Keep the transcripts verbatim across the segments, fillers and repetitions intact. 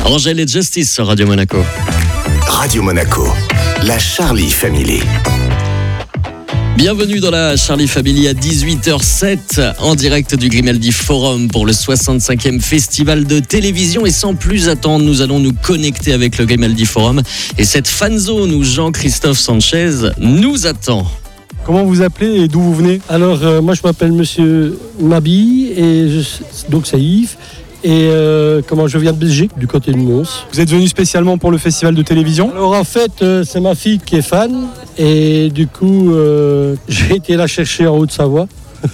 Angèle et Justice sur Radio Monaco. Radio Monaco, la Charlie Family. Bienvenue dans la Charlie Family à dix-huit heures sept en direct du Grimaldi Forum pour le soixante-cinquième festival de télévision. Et sans plus attendre, nous allons nous connecter avec le Grimaldi Forum. Et cette fan zone où Jean-Christophe Sanchez nous attend. Comment vous appelez et d'où vous venez ? Alors, euh, moi je m'appelle Monsieur Mabi, et je, donc c'est Yves. Et euh, comment je viens de Belgique, du côté de Mons. Vous êtes venu spécialement pour le festival de télévision ? Alors en fait, euh, c'est ma fille qui est fan. Et du coup, euh, j'ai été la chercher en Haute-Savoie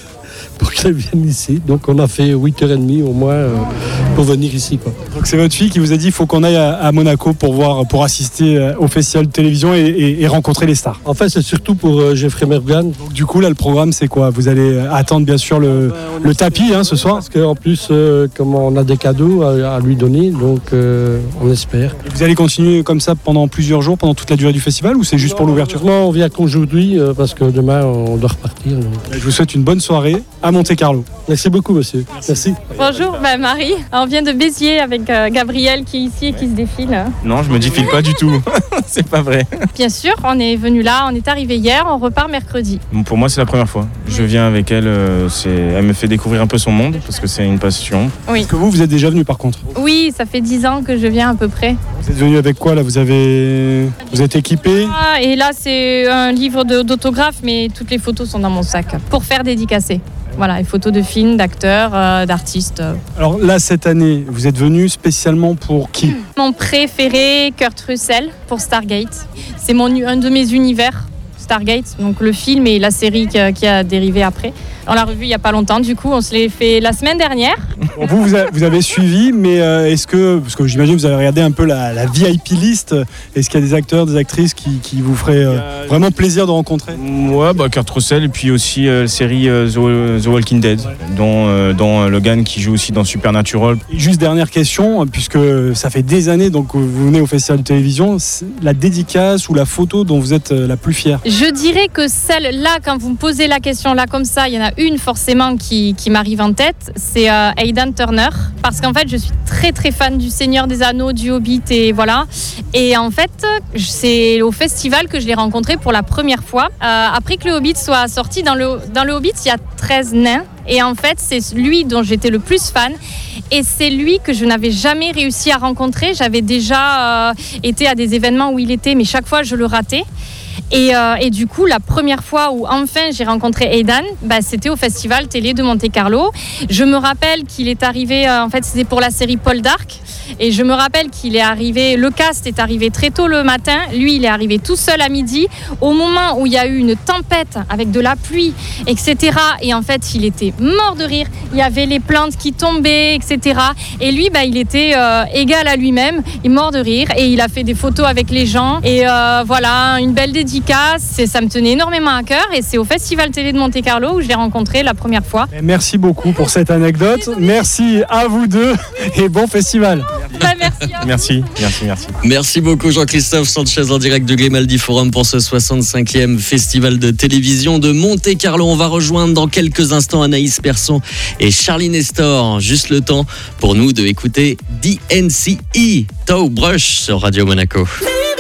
pour qu'elle vienne ici. Donc on a fait huit heures trente au moins euh, pour venir ici, quoi. Donc c'est votre fille qui vous a dit qu'il faut qu'on aille à, à Monaco pour voir, pour assister au festival de télévision et, et, et rencontrer les stars. En fait, c'est surtout pour euh, Jeffrey Mergan. Donc du coup, là, le programme, c'est quoi ? Vous allez attendre bien sûr le, le tapis hein, ce soir. Parce qu'en plus, euh, comme on a des cadeaux à, à lui donner, donc euh, on espère. Et vous allez continuer comme ça pendant plusieurs jours, pendant toute la durée du festival, ou c'est juste pour l'ouverture ? Non, on vient qu'aujourd'hui euh, parce que demain on doit repartir. Donc. Je vous souhaite une bonne soirée à Monte-Carlo. Merci beaucoup, monsieur. Merci. Bonjour, bah Marie. On vient de Béziers avec euh, Gabriel qui est ici et qui se défile. Non, je me défile pas du tout. C'est pas vrai. Bien sûr, on est venu là, on est arrivé hier, on repart mercredi. Pour moi, c'est la première fois. Je viens avec elle, euh, c'est... elle me fait découvrir un peu son monde parce que c'est une passion. Oui. Est-ce que vous, vous êtes déjà venu par contre ? Oui, ça fait dix ans que je viens à peu près. Vous êtes venu avec quoi là ? Vous avez, vous êtes équipé ? Ah, et là, c'est un livre de, d'autographes, mais toutes les photos sont dans mon sac pour faire dédicacer. Voilà, les photos de films, d'acteurs, euh, d'artistes. Alors là, cette année, vous êtes venu spécialement pour qui ? Mon préféré, Kurt Russell, pour Stargate. C'est mon, un de mes univers, Stargate, donc le film et la série qui a, qui a dérivé après. On l'a revu il n'y a pas longtemps, du coup, on se l'est fait la semaine dernière. Bon, vous, vous avez, vous avez suivi, mais euh, est-ce que, parce que j'imagine que vous avez regardé un peu la, la V I P list, est-ce qu'il y a des acteurs, des actrices qui, qui vous feraient euh, a... vraiment plaisir de rencontrer ? Ouais, bah, Kurt Russell, et puis aussi euh, la série euh, The, The Walking Dead, dont, euh, dont Logan qui joue aussi dans Supernatural. Et juste dernière question, puisque ça fait des années donc, que vous venez au festival de télévision, la dédicace ou la photo dont vous êtes euh, la plus fière ? Je dirais que celle-là, quand vous me posez la question là comme ça, il y en a une forcément qui, qui m'arrive en tête, c'est euh, Aidan Turner, parce qu'en fait je suis très très fan du Seigneur des Anneaux, du Hobbit et voilà, et en fait c'est au festival que je l'ai rencontré pour la première fois, euh, après que le Hobbit soit sorti. Dans le, dans le Hobbit il y a treize nains, et en fait c'est lui dont j'étais le plus fan, et c'est lui que je n'avais jamais réussi à rencontrer. J'avais déjà euh, été à des événements où il était, mais chaque fois je le ratais. Et, euh, et du coup, la première fois où enfin j'ai rencontré Aidan, bah, c'était au festival télé de Monte-Carlo. Je me rappelle qu'il est arrivé, euh, en fait c'était pour la série Paul Dark, et je me rappelle qu'il est arrivé, le cast est arrivé très tôt le matin, lui il est arrivé tout seul à midi, au moment où il y a eu une tempête avec de la pluie, et cetera. Et en fait il était mort de rire, il y avait les plantes qui tombaient, et cetera. Et lui, bah, il était euh, égal à lui-même, il est mort de rire, et il a fait des photos avec les gens, et euh, voilà, une belle dédicace. Ça me tenait énormément à cœur, et c'est au Festival Télé de Monte-Carlo où je l'ai rencontré la première fois. Merci beaucoup pour cette anecdote. Merci à vous deux et bon festival. Bah, merci, merci, merci, merci. Merci beaucoup Jean-Christophe Sanchez en direct du Grimaldi Forum pour ce soixante-cinquième festival de télévision de Monte-Carlo. On va rejoindre dans quelques instants Anaïs Persson et Charlie Nestor. Juste le temps pour nous de écouter D N C E, Toe Brush sur Radio Monaco.